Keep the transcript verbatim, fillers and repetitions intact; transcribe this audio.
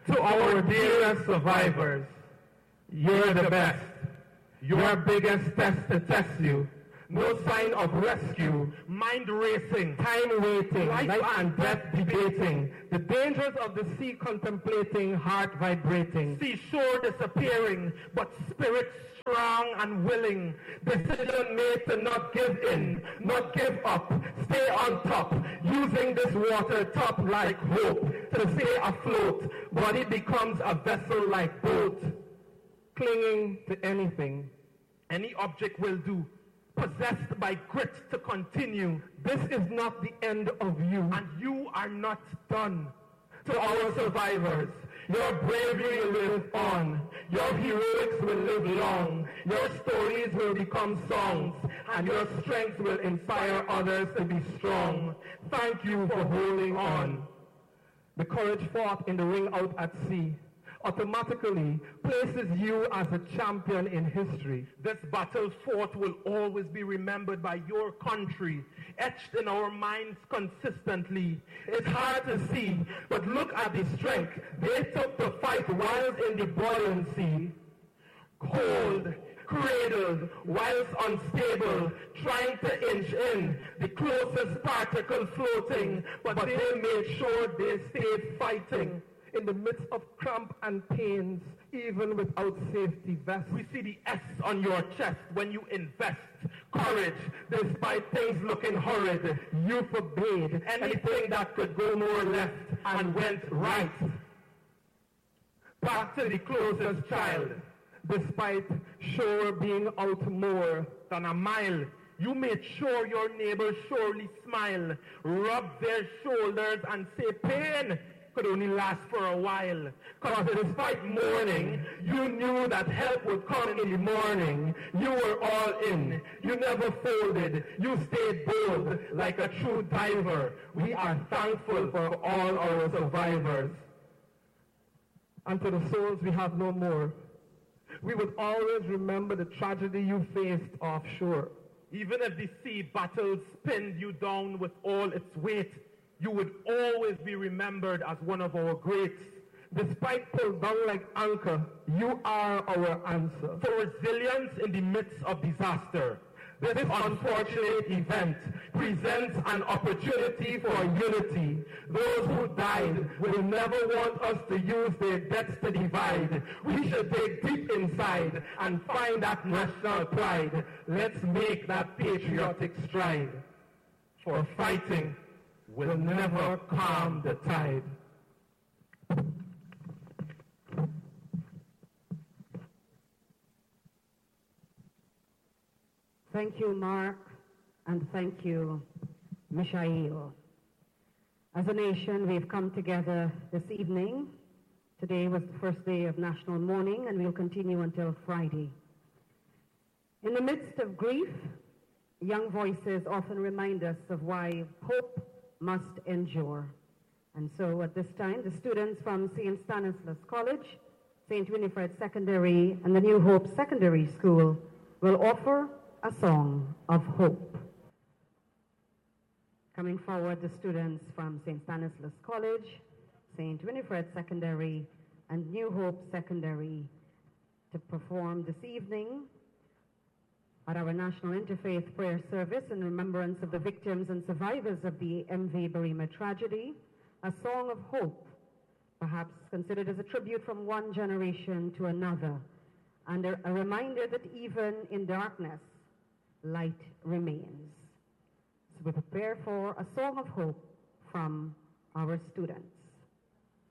To our dearest survivors, you're the best. Your biggest test to test you. No sign of rescue. Mind racing. Time waiting. Life, life and death debating. The dangers of the sea contemplating. Heart vibrating. Seashore disappearing. But spirit strong and willing. Decision made to not give in. Not give up. Stay on top. Using this water top like hope. To stay afloat. Body becomes a vessel like boat. Clinging to anything. Any object will do. Possessed by grit to continue. This is not the end of you. And you are not done. To our survivors, your bravery will live on. Your heroics will live long. Your stories will become songs. And your strength will inspire others to be strong. Thank you for holding on. The courage fought in the ring out at sea automatically places you as a champion in history. This battle fought will always be remembered by your country, etched in our minds consistently. It's hard to see, but look at the strength they took to fight whilst in the buoyancy. Cold, cradled, whilst unstable, trying to inch in, the closest particle floating, but they made sure they stayed fighting. In the midst of cramp and pains, even without safety vests. We see the S on your chest when you invest. Courage, despite things looking horrid. You forbade anything that could go more left and went right. Back to the closest child. Despite shore being out more than a mile, you made sure your neighbors surely smile, rub their shoulders and say pain could only last for a while. Cause despite mourning, you knew that help would come in the morning. You were all in. You never folded. You stayed bold like a true diver. We are thankful for all our survivors. And to the souls we have no more, we would always remember the tragedy you faced offshore. Even if the sea battles pinned you down with all its weight, you would always be remembered as one of our greats. Despite pulled down like anchor, you are our answer. For resilience in the midst of disaster, this unfortunate event presents an opportunity for unity. Those who died will never want us to use their deaths to divide. We should dig deep inside and find that national pride. Let's make that patriotic stride. For fighting will never calm the tide. Thank you, Mark, and thank you, Mishael. As a nation, we've come together this evening. Today was the first day of national mourning, and we'll continue until Friday. In the midst of grief, young voices often remind us of why hope must endure. And so at this time, the students from Saint Stanislaus College, Saint Winifred Secondary, and the New Hope Secondary School will offer a song of hope. Coming forward, the students from Saint Stanislaus College, Saint Winifred Secondary, and New Hope Secondary to perform this evening at our National Interfaith Prayer Service in remembrance of the victims and survivors of the M V Barima tragedy, a song of hope, perhaps considered as a tribute from one generation to another, and a, a reminder that even in darkness, light remains. So we prepare for a song of hope from our students.